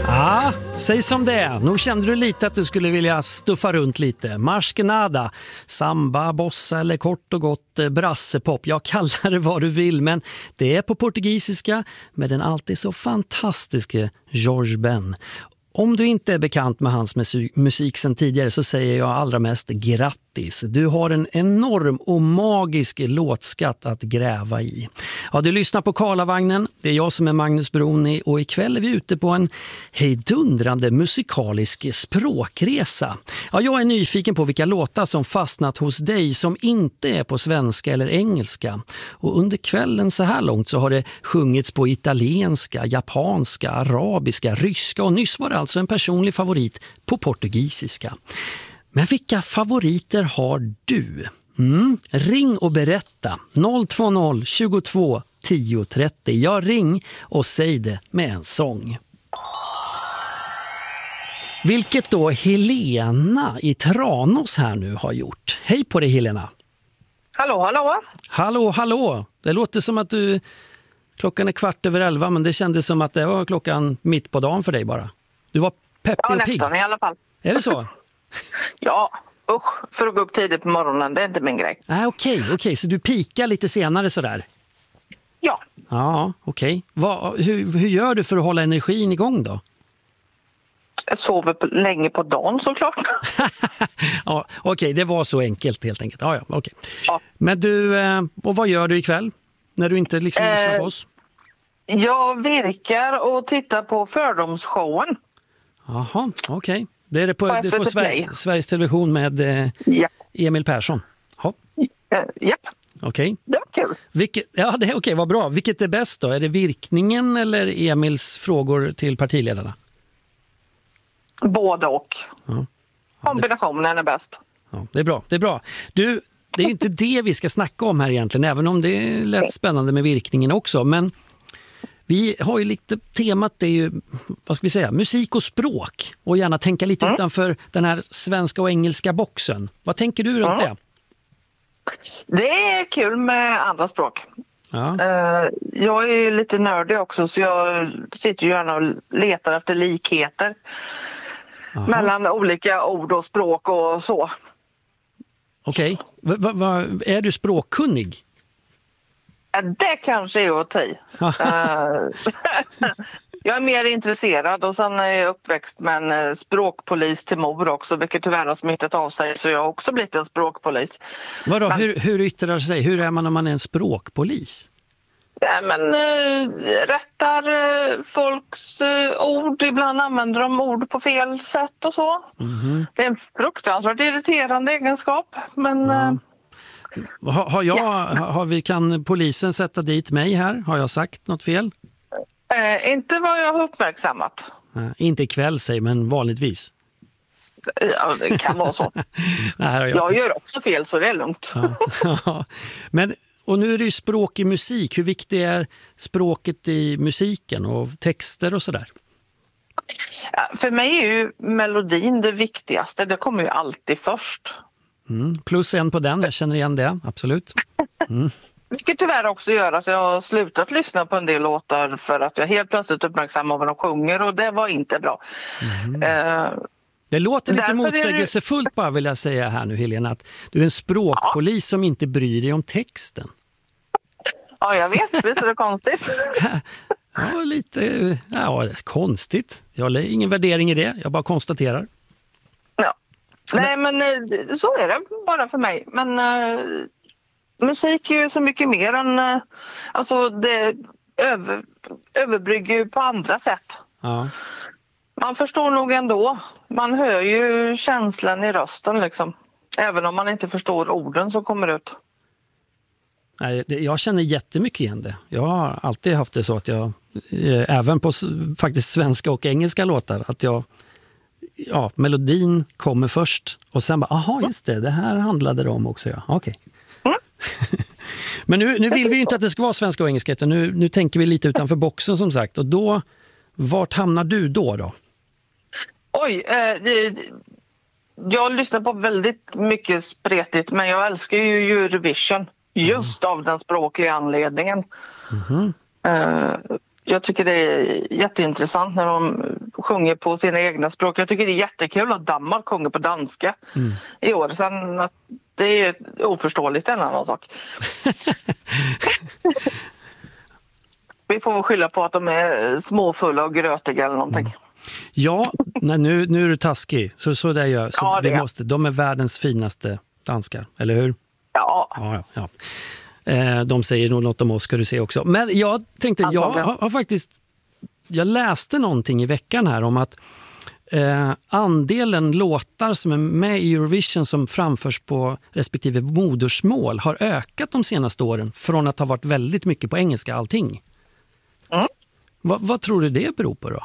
Ja, säg som det är. Nog kände du lite att du skulle vilja stuffa runt lite. Marskenada, samba, bossa eller kort och gott brassepop. Jag kallar det vad du vill, men det är på portugisiska med den alltid så fantastiska Jorge Ben. Om du inte är bekant med hans musik sedan tidigare så säger jag allra mest grattis. Du har en enorm och magisk låtskatt att gräva i. Ja, du lyssnar på Karlavagnen. Det är jag som är Magnus Broni och ikväll är vi ute på en hejdundrande musikalisk språkresa. Ja, jag är nyfiken på vilka låtar som fastnat hos dig som inte är på svenska eller engelska. Och under kvällen så här långt så har det sjungits på italienska, japanska, arabiska, ryska och nyss var det alltså en personlig favorit på portugisiska. Men vilka favoriter har du? Ring och berätta. 020 22 10 30. Jag ring och säg det med en sång. Vilket då Helena i Tranås här nu har gjort. Hej på dig Helena. Hallå, hallå. Hallå, hallå. Det låter som att du... Klockan är 11:15, men det kändes som att det var klockan mitt på dagen för dig bara. Du var peppig och pigg. Ja, nästan i alla fall. Är det så? Ja, för att gå upp tidigt på morgonen, det är inte min grej. Okej, så du pikar lite senare sådär? Ja. Ja, okej. Hur gör du för att hålla energin igång då? Jag sover länge på dagen såklart. Ja, okej, det var så enkelt helt enkelt. Ja, okej. Ja. Men du, och vad gör du ikväll när du inte liksom lyssnar på oss? Jag virkar och tittar på fördomsshowen. Jaha, okej. Det är det på Sveriges Television med Emil Persson. Ja. Japp. Okej. Det var kul. Det är okej, vad bra. Vilket är bäst då? Är det virkningen eller Emils frågor till partiledarna? Både och. Ja. Kombinationen är bäst. Ja, det är bra. Du, det är inte det vi ska snacka om här egentligen, även om det är lätt spännande med virkningen också. Men vi har ju lite temat, det är ju, vad ska vi säga, musik och språk. Och gärna tänka lite utanför den här svenska och engelska boxen. Vad tänker du runt det? Det är kul med andra språk. Ja. Jag är ju lite nördig också, så jag sitter ju gärna och letar efter likheter mellan olika ord och språk och så. Okej. Är du språkkunnig? Det kanske är att ta i. Jag är mer intresserad och sen är jag uppväxt med en språkpolis till mor också, vilket tyvärr har smittat av sig, så jag har också blivit en språkpolis. Vadå, hur yttrar sig? Hur är man om man är en språkpolis? Rättar folks ord, ibland använder de ord på fel sätt och så. Det är en fruktansvärt irriterande egenskap, men... Kan polisen sätta dit mig här? Har jag sagt något fel? Inte vad jag har uppmärksammat. Inte ikväll, säg, men vanligtvis. Ja, det kan vara så. Jag gör också fel, så det är lugnt. Men, och nu är det ju språk i musik. Hur viktigt är språket i musiken och texter och sådär? För mig är ju melodin det viktigaste. Det kommer ju alltid först. Plus en på den, jag känner igen det, absolut. Vilket tyvärr också gör att jag har slutat lyssna på en del låtar för att jag helt plötsligt uppmärksammar vad de sjunger, och det var inte bra. Det låter lite motsägelsefullt bara, vill jag säga här nu, Helena, att du är en språkpolis som inte bryr dig om texten. Ja, jag vet. Visst är det konstigt? Ja, lite konstigt. Jag har ingen värdering i det, jag bara konstaterar. Ja. Nej, men så är det bara för mig. Men musik är ju så mycket mer än... alltså det överbrygger ju på andra sätt. Ja. Man förstår nog ändå. Man hör ju känslan i rösten liksom. Även om man inte förstår orden som kommer ut. Nej, jag känner jättemycket igen det. Jag har alltid haft det så att jag, även på faktiskt svenska och engelska låtar, att melodin kommer först och sen bara, aha, just det här handlade det om också. Ja. Okej. Men nu vill vi ju inte att det ska vara svenska och engelska, utan nu tänker vi lite utanför boxen som sagt. Och då, vart hamnar du då? Oj, jag lyssnar på väldigt mycket spretigt, men jag älskar ju Eurovision just av den språkliga anledningen. Jag tycker det är jätteintressant när de sjunger på sina egna språk. Jag tycker det är jättekul att Danmark sjunger på danska i år. Sen att det är oförståeligt en annan sak. Vi får skylla på att de är småfulla och grötiga eller någonting. Ja, nej, nu är du taskig. Så där gör. Så Ja, det de är världens finaste danskar, eller hur? Ja. Ja. De säger nog något om oss, ska du se också. Men jag tänkte, jag läste någonting i veckan här om att andelen låtar som är med i Eurovision som framförs på respektive modersmål har ökat de senaste åren från att ha varit väldigt mycket på engelska allting. Vad tror du det beror på då?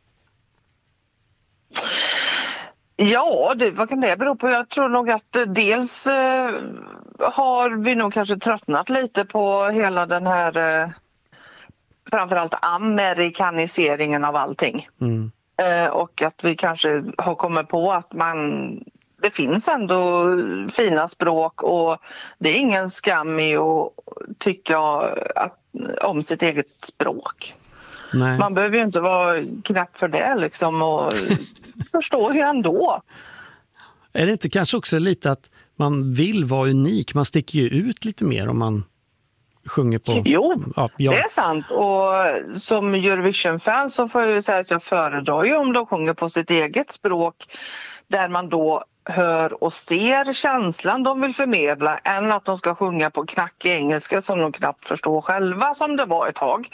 Ja, vad kan det bero på? Jag tror nog att dels har vi nog kanske tröttnat lite på hela den här framförallt amerikaniseringen av allting. Och att vi kanske har kommit på att det finns ändå fina språk och det är ingen skam i att tycka om sitt eget språk. Nej. Man behöver ju inte vara knäpp för det liksom och förstår ju ändå. Är det inte kanske också lite att man vill vara unik? Man sticker ju ut lite mer om man sjunger på... Jo, det är sant. Och som Eurovision-fan så får jag ju säga att jag föredrar ju om de sjunger på sitt eget språk där man då hör och ser känslan de vill förmedla än att de ska sjunga på knackig engelska som de knappt förstår själva som det var ett tag.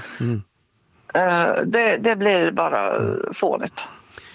Det blir bara fånigt.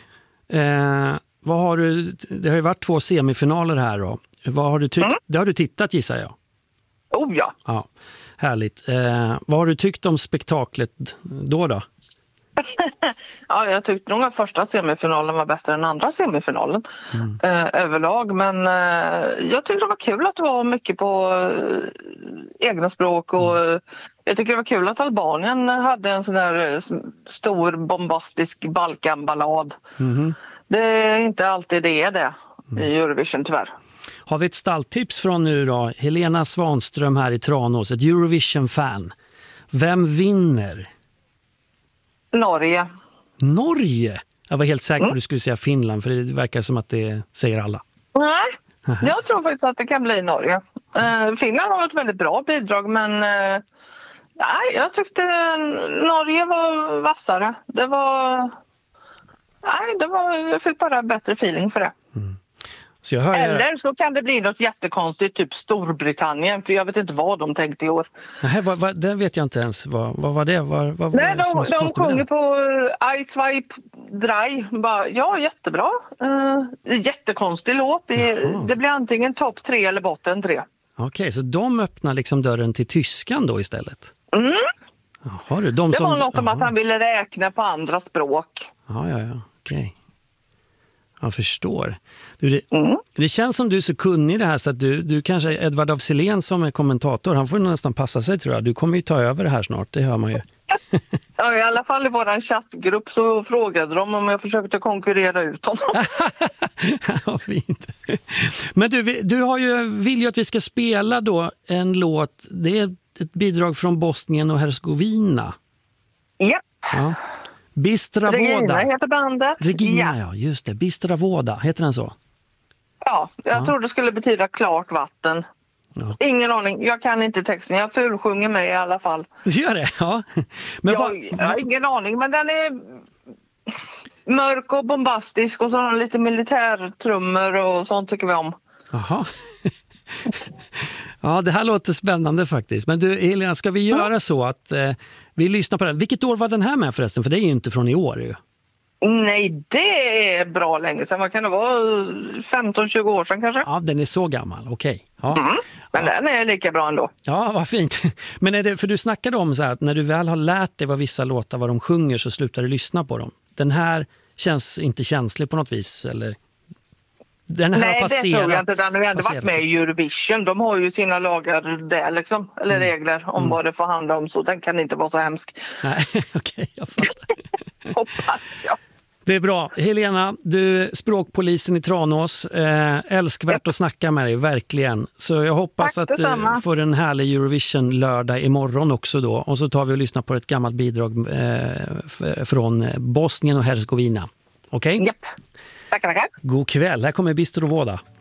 Vad har du, det har ju varit 2 semifinaler här då. Vad har du tyckt? Det har du tittat, gissar jag. Oh ja. Ja, härligt. Vad har du tyckt om spektaklet då? Ja, jag tyckte nog att första semifinalen var bättre än andra semifinalen överlag. Men jag tyckte det var kul att det var mycket på egna språk och jag tycker det var kul att Albanien hade en sån där stor bombastisk Balkanballad. Det är inte alltid det är det i Eurovision tyvärr. Har vi ett stalltips från nu då? Helena Svanström här i Tranås, ett Eurovision-fan. Vem vinner? Norge. Norge? Jag var helt säker på att du skulle säga Finland, för det verkar som att det säger alla. Nej, jag tror faktiskt att det kan bli Norge. Finland har ett väldigt bra bidrag, men nej, jag tyckte Norge var vassare. Jag fick bara bättre feeling för det. Så eller så kan det bli något jättekonstigt, typ Storbritannien, för jag vet inte vad de tänkte i år. Nej, det vet jag inte ens. Vad var det? Nej, de sjunger på I Swipe Dry. Ja, jättebra. Jättekonstig låt. Det blir antingen topp 3 eller botten 3. Okej, så de öppnar liksom dörren till tyskan då istället? Jaha, det var något om att han ville räkna på andra språk. Ja, okej. Jag förstår. Det känns som du är så kunnig i det här så att du kanske, Edvard af Sillén som är kommentator, han får nästan passa sig, tror jag. Du kommer ju ta över det här snart, det hör man ju. Ja, i alla fall i vår chattgrupp så frågade de om jag försökte konkurrera ut honom. Ja, fint. Men du vill ju att vi ska spela då en låt, det är ett bidrag från Bosnien och Hercegovina. Ja. Bistra Regina Voda heter bandet. Regina, ja just det. Bistra Voda, heter den så? Ja, jag tror det skulle betyda klart vatten. Ja. Ingen aning, jag kan inte texten. Jag fulsjunger med i alla fall. Du gör det? Ja. Men jag har ingen aning, men den är mörk och bombastisk och så har den lite militärtrummor och sånt tycker vi om. Jaha. Ja, det här låter spännande faktiskt. Men du, Helena, ska vi göra så att vi lyssnar på den? Vilket år var den här med förresten? För det är ju inte från i år ju. Nej, det är bra länge sedan. Vad kan det vara? 15-20 år sedan kanske? Ja, den är så gammal. Okej. Ja. Men den är lika bra ändå. Ja, vad fint. Men är det, för du snackade om så här att när du väl har lärt dig vad vissa låtar, vad de sjunger, så slutar du lyssna på dem. Den här känns inte känslig på något vis, eller? Den här nej, passerat, det tror jag inte. Den har ju ändå varit med i Eurovision. De har ju sina lagar där liksom, eller regler om vad det får handla om, så den kan inte vara så hemsk. Nej, okej, jag fattar. Hoppas jag. Det är bra. Helena, du språkpolisen i Tranås. Älskvärt att snacka med dig, verkligen. Så jag hoppas att du får en härlig Eurovision-lördag imorgon också då. Och så tar vi och lyssnar på ett gammalt bidrag från Bosnien och Herzegovina. Okej? Japp. Tackar. God kväll. Här kommer Bistro Voda.